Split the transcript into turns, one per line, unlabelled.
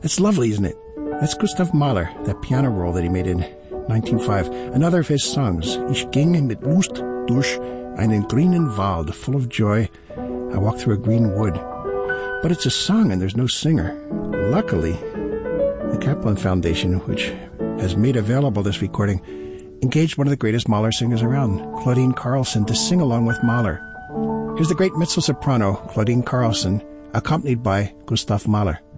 It's lovely, isn't it? That's Gustav Mahler, that piano roll that he made in 1905. Another of his songs, Ich ging mit Lust durch einen grünen Wald, full of joy. I walked through a green wood. But it's a song and there's no singer. Luckily, the Kaplan Foundation, which has made available this recording, engaged one of the greatest Mahler singers around, Claudine Carlson, to sing along with Mahler. Here's the great mezzo-soprano, Claudine Carlson, accompanied by Gustav Mahler.